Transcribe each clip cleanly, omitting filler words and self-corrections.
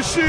peixe!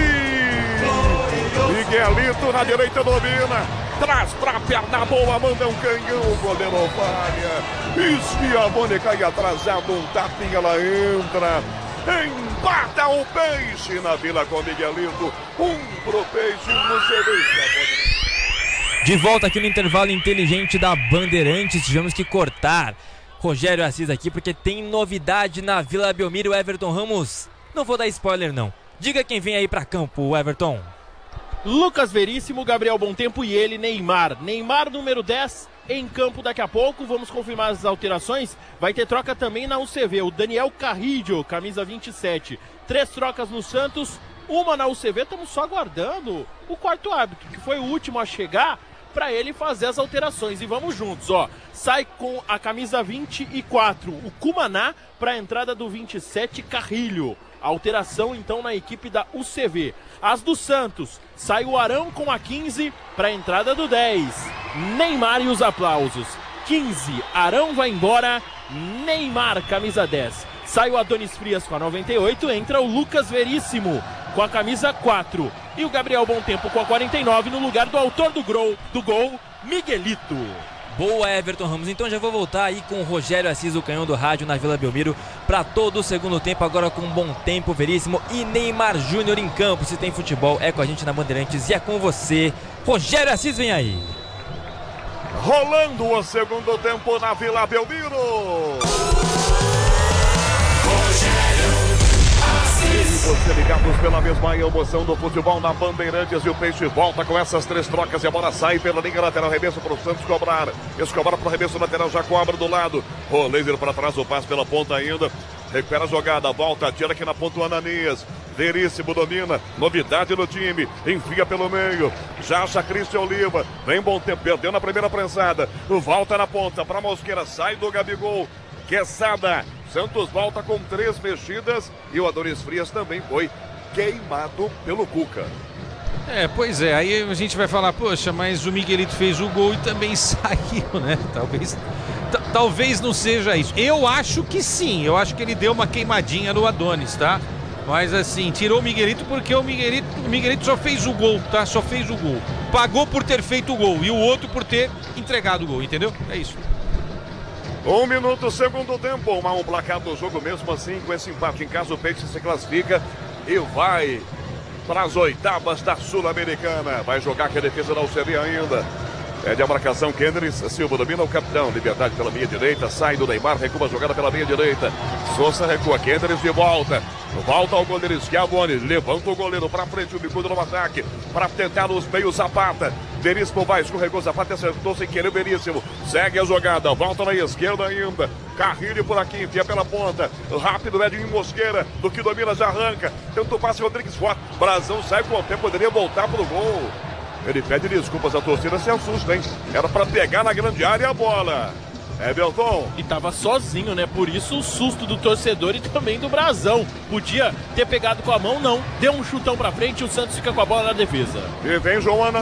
Miguelito na direita domina, traz pra perna boa, manda um canhão, o goleiro falha, esfia a bola e cai atrasado, um tapinha, ela entra, empata o peixe na Vila com Miguelito, pro peixe, no serviço. De volta aqui no intervalo inteligente da Bandeirantes, tivemos que cortar Rogério Assis aqui porque tem novidade na Vila Belmiro. Everton Ramos, não vou dar spoiler não, diga quem vem aí pra campo, Everton. Lucas Veríssimo, Gabriel Bontempo e ele, Neymar número 10 em campo daqui a pouco. Vamos confirmar as alterações, vai ter troca também na UCV, o Daniel Carrillo, camisa 27, 3 trocas no Santos, uma na UCV. Estamos só aguardando o quarto árbitro, que foi o último a chegar, para ele fazer as alterações. E vamos juntos, ó. Sai com a camisa 24, o Cumaná, para a entrada do 27, Carrilho. Alteração então na equipe da UCV. As do Santos, sai o Arão com a 15 para a entrada do 10. Neymar e os aplausos. 15, Arão vai embora, Neymar, camisa 10. Sai o Adonis Frias com a 98, entra o Lucas Veríssimo com a camisa 4. E o Gabriel Bontempo com a 49 no lugar do autor do gol, Miguelito. Boa, Everton Ramos. Então já vou voltar aí com o Rogério Assis, o canhão do rádio na Vila Belmiro, para todo o segundo tempo, agora com Bontempo, Veríssimo e Neymar Júnior em campo. Se tem futebol, é com a gente na Bandeirantes e é com você. Rogério Assis, vem aí. Rolando o segundo tempo na Vila Belmiro. Você ligados pela mesma emoção do futebol na Bandeirantes, e o Peixe volta com essas 3 trocas e a bola sai pela linha lateral, arremesso para o Santos cobrar. Escobar para o arremesso lateral, já cobra do lado. O laser para trás, o passe pela ponta ainda. Recupera a jogada, volta, tira aqui na ponta o Ananias. Veríssimo domina, novidade no time, enfia pelo meio. Já acha Cristian Oliva, vem Bontempo, perdeu na primeira prensada. Volta na ponta para Mosqueira, sai do Gabigol. Quesada. Santos volta com 3 mexidas e o Adonis Frias também foi queimado pelo Cuca. Pois é, aí a gente vai falar, poxa, mas o Miguelito fez o gol e também saiu, né? Talvez não seja isso. Eu acho que sim, eu acho que ele deu uma queimadinha no Adonis, tá? Mas assim, tirou o Miguelito porque o Miguelito só fez o gol, tá? Só fez o gol. Pagou por ter feito o gol e o outro por ter entregado o gol, entendeu? É isso. 1 minuto, segundo tempo, um placar do jogo mesmo assim, com esse empate em casa, o Peixe se classifica e vai para as oitavas da Sul-Americana. Vai jogar com a defesa da UCV ainda. Pede a marcação, Kendris Silva domina o capitão, Liberdade pela meia direita, sai do Neymar, recua a jogada pela meia direita. Souza recua, Kendris de volta. Volta ao goleiro Schiavone, levanta o goleiro para frente, o bicudo no ataque, para tentar os meios, Zapata. Veríssimo vai, escorregou, Zapata acertou sem querer, Veríssimo. Segue a jogada, volta na esquerda ainda. Carrilho por aqui, enfia pela ponta. Rápido, Edinho Mosqueira, do que domina, já arranca. Tenta o passe, Rodrigues fora. Brasão sai com o tempo, poderia voltar pro gol. Ele pede desculpas, a torcida se assusta, hein? Era para pegar na grande área a bola. Everton. E tava sozinho, né? Por isso o susto do torcedor e também do Brasão. Podia ter pegado com a mão, não. Deu um chutão pra frente e o Santos fica com a bola na defesa. E vem João